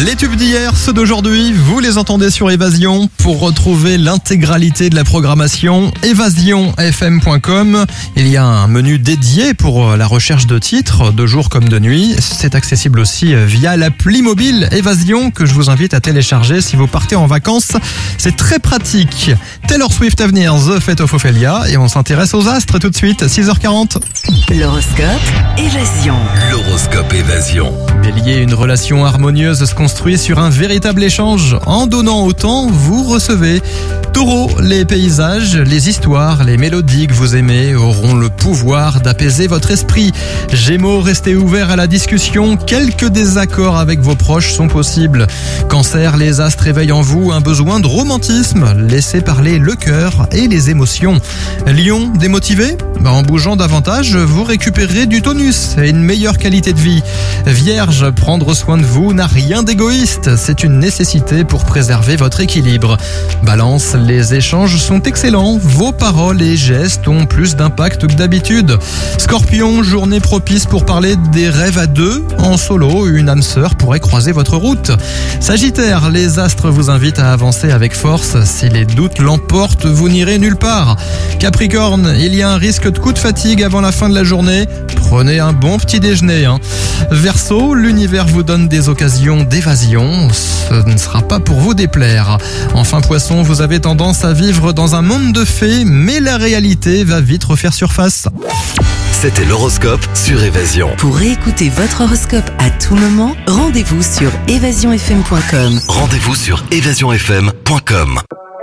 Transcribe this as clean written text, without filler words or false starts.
Les tubes d'hier, ceux d'aujourd'hui, vous les entendez sur Évasion. Pour retrouver l'intégralité de la programmation, évasionfm.com. Il y a un menu dédié pour la recherche de titres, de jour comme de nuit. C'est accessible aussi via l'appli mobile Évasion que je vous invite à télécharger si vous partez en vacances. C'est très pratique. Taylor Swift à venir, The Fate of Ophelia. Et on s'intéresse aux astres tout de suite, 6h40. L'horoscope Évasion. L'horoscope Évasion. Bélier, une relation harmonieuse se construit sur un véritable échange. En donnant autant, vous recevez. Taureau, les paysages, les histoires, les mélodies que vous aimez auront le pouvoir d'apaiser votre esprit. Gémeaux, restez ouverts à la discussion. Quelques désaccords avec vos proches sont possibles. Cancer, les astres éveillent en vous un besoin de romantisme. Laissez parler le cœur et les émotions. Lion, démotivé ? En bougeant davantage, vous récupérerez du tonus et une meilleure qualité de vie. Vierge, prendre soin de vous n'a rien d'égoïste. C'est une nécessité pour préserver votre équilibre. Balance, les échanges sont excellents. Vos paroles et gestes ont plus d'impact que d'habitude. Scorpion, journée propice pour parler des rêves à deux. En solo, une âme sœur pourrait croiser votre route. Sagittaire, les astres vous invitent à avancer avec force. Si les doutes l'emportent, vous n'irez nulle part. Capricorne, il y a un risque de coup de fatigue avant la fin de la journée. Prenez un bon petit déjeuner. Verseau, l'univers vous donne des occasions d'évasion. Ce ne sera pas pour vous déplaire. Enfin Poisson, vous avez tendance à vivre dans un monde de fées, mais la réalité va vite refaire surface. C'était l'horoscope sur Évasion. Pour réécouter votre horoscope à tout moment, rendez-vous sur évasionfm.com. Rendez-vous sur évasionfm.com.